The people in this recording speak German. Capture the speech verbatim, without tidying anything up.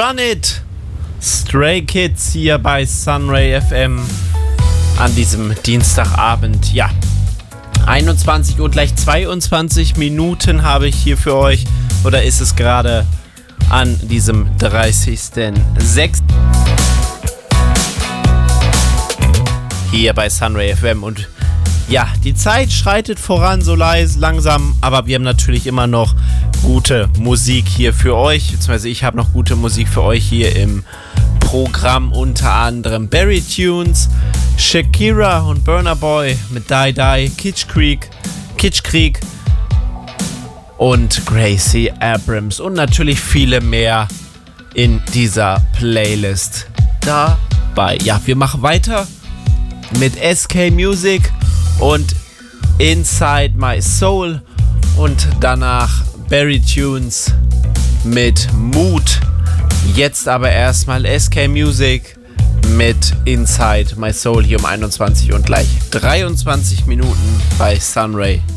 Done It! Stray Kids hier bei Sunray F M an diesem Dienstagabend. Ja, einundzwanzig Uhr gleich zweiundzwanzig Minuten habe ich hier für euch. Oder ist es gerade an diesem dreißigsten sechsten hier bei Sunray F M. Und ja, die Zeit schreitet voran so leise, langsam, aber wir haben natürlich immer noch gute Musik hier für euch, beziehungsweise ich habe noch gute Musik für euch hier im Programm, unter anderem Barry Tunes, Shakira und Burna Boy mit Die Die, Kitsch Creek, Kitsch Creek und Gracie Abrams und natürlich viele mehr in dieser Playlist dabei. Ja, wir machen weiter mit S K Music und Inside My Soul und danach Barry Tunes mit Mood. Jetzt aber erstmal S K Music mit Inside My Soul hier um einundzwanzig und gleich dreiundzwanzig Minuten bei Sunray